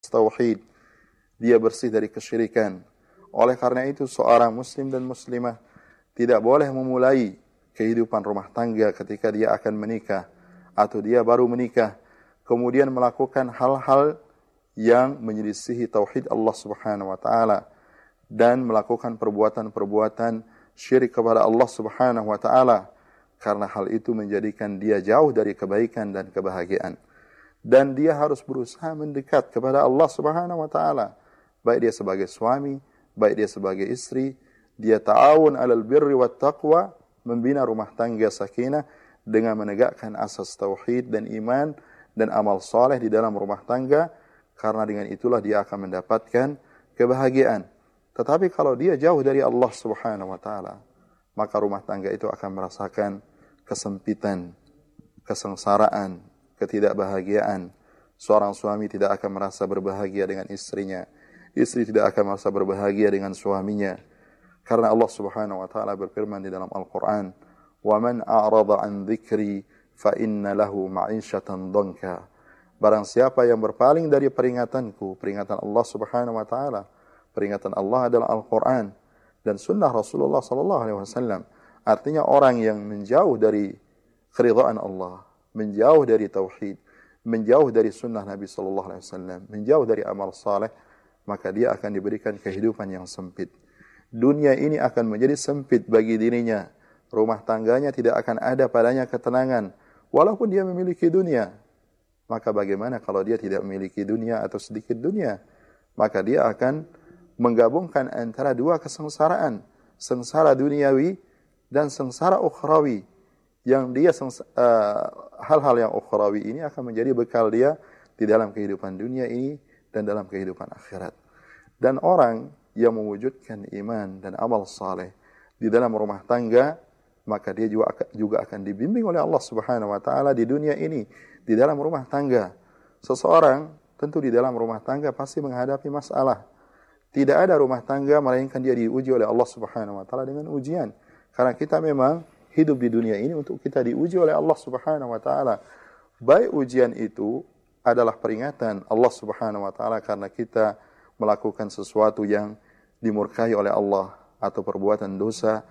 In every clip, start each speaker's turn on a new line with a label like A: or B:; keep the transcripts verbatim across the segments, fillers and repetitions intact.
A: tauhid, dia bersih dari kesyirikan. Oleh karena itu seorang muslim dan muslimah tidak boleh memulai kehidupan rumah tangga ketika dia akan menikah atau dia baru menikah kemudian melakukan hal-hal yang menyelisihi tauhid Allah Subhanahu wa taala dan melakukan perbuatan-perbuatan syirik kepada Allah Subhanahu wa taala, karena hal itu menjadikan dia jauh dari kebaikan dan kebahagiaan. Dan dia harus berusaha mendekat kepada Allah Subhanahu wa taala, baik dia sebagai suami, baik dia sebagai istri. Dia ta'awun 'alal birri wat taqwa, membina rumah tangga sakinah dengan menegakkan asas tauhid dan iman dan amal saleh di dalam rumah tangga, karena dengan itulah dia akan mendapatkan kebahagiaan. Tetapi kalau dia jauh dari Allah Subhanahu wa taala, maka rumah tangga itu akan merasakan kesempitan, kesengsaraan, ketidakbahagiaan. Seorang suami tidak akan merasa berbahagia dengan istrinya. Istri tidak akan merasa berbahagia dengan suaminya. Karena Allah Subhanahu wa taala berfirman di dalam Al-Qur'an, "Wa man a'rada 'an dzikri fa inna lahu ma'isyatan dhanka." Barang siapa yang berpaling dari peringatanku, peringatan Allah Subhanahu wa taala, peringatan Allah adalah Al-Qur'an dan sunnah Rasulullah sallallahu alaihi wasallam. Artinya orang yang menjauh dari keridhaan Allah, menjauh dari tauhid, menjauh dari sunnah Nabi sallallahu alaihi wasallam, menjauh dari amal saleh, maka dia akan diberikan kehidupan yang sempit. Dunia ini akan menjadi sempit bagi dirinya. Rumah tangganya tidak akan ada padanya ketenangan, walaupun dia memiliki dunia. Maka bagaimana kalau dia tidak memiliki dunia atau sedikit dunia? Maka dia akan menggabungkan antara dua kesengsaraan, sengsara duniawi dan sengsara ukhrawi. Yang dia sengs- uh, hal-hal yang ukhrawi ini akan menjadi bekal dia di dalam kehidupan dunia ini dan dalam kehidupan akhirat. Dan orang yang mewujudkan iman dan amal saleh di dalam rumah tangga, maka dia juga juga akan dibimbing oleh Allah Subhanahu wa taala di dunia ini, di dalam rumah tangga. Seseorang tentu di dalam rumah tangga pasti menghadapi masalah. Tidak ada rumah tangga melainkan dia diuji oleh Allah Subhanahu wa taala dengan ujian. Karena kita memang hidup di dunia ini untuk kita diuji oleh Allah Subhanahu wa taala. Baik ujian itu adalah peringatan Allah Subhanahu wa taala karena kita melakukan sesuatu yang dimurkai oleh Allah atau perbuatan dosa,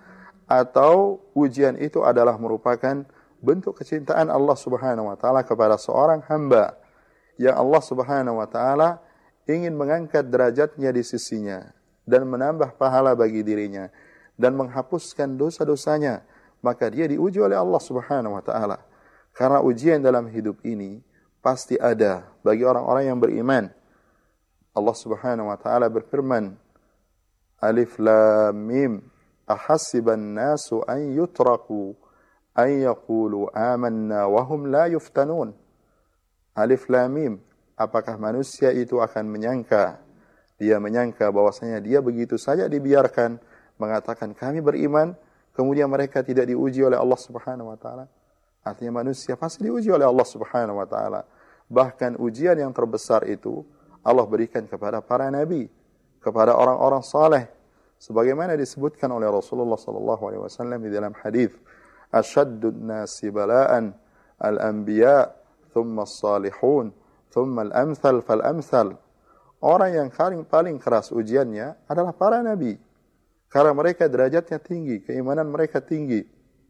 A: atau ujian itu adalah merupakan bentuk kecintaan Allah Subhanahu wa taala kepada seorang hamba yang Allah Subhanahu wa taala ingin mengangkat derajatnya di sisinya dan menambah pahala bagi dirinya dan menghapuskan dosa-dosanya, maka dia diuji oleh Allah Subhanahu wa taala. Karena ujian dalam hidup ini pasti ada bagi orang-orang yang beriman. Allah Subhanahu wa taala berfirman, Alif Lam Mim, ahasiban nasu an yutraku an yaqulu amanna wa hum la yuftanun. Alif Lam Mim, apakah manusia itu akan menyangka, dia menyangka bahwasanya dia begitu saja dibiarkan mengatakan kami beriman, kemudian mereka tidak diuji oleh Allah Subhanahu wa taala? Artinya manusia pasti diuji oleh Allah Subhanahu wa taala. Bahkan ujian yang terbesar itu Allah berikan kepada para nabi, kepada orang-orang saleh, sebagaimana disebutkan oleh Rasulullah sallallahu alaihi wasallam di dalam hadis, asyaddun nasi bala'an al-anbiya thumma as-salihun thumma al-amthal fal-amthal. Orang yang paling paling keras ujiannya adalah para nabi, karena mereka derajatnya tinggi, keimanan mereka tinggi.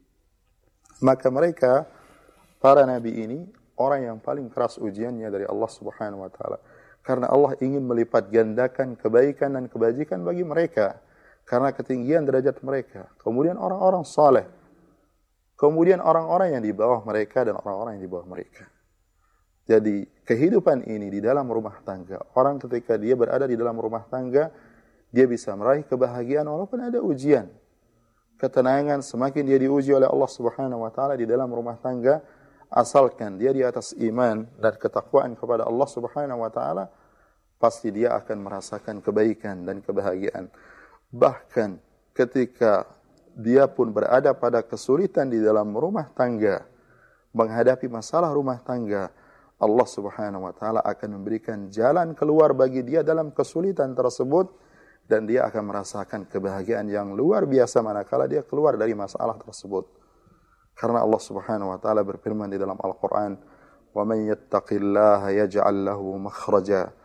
A: Maka mereka, para nabi ini, orang yang paling keras ujiannya dari Allah Subhanahu wa taala. Karena Allah ingin melipat gandakan kebaikan dan kebajikan bagi mereka, karena ketinggian derajat mereka. Kemudian orang-orang saleh, kemudian orang-orang yang di bawah mereka dan orang-orang yang di bawah mereka. Jadi kehidupan ini di dalam rumah tangga, orang ketika dia berada di dalam rumah tangga, dia bisa meraih kebahagiaan walaupun ada ujian. Ketenangan semakin dia diuji oleh Allah Subhanahu wa taala di dalam rumah tangga, asalkan dia di atas iman dan ketakwaan kepada Allah Subhanahu wa taala, pasti dia akan merasakan kebaikan dan kebahagiaan. Bahkan ketika dia pun berada pada kesulitan di dalam rumah tangga, menghadapi masalah rumah tangga, Allah Subhanahu wa taala akan memberikan jalan keluar bagi dia dalam kesulitan tersebut, dan dia akan merasakan kebahagiaan yang luar biasa manakala dia keluar dari masalah tersebut. Karena Allah Subhanahu wa taala berfirman di dalam Al-Qur'an, "Wa man yattaqillaha yaj'al lahu makhraja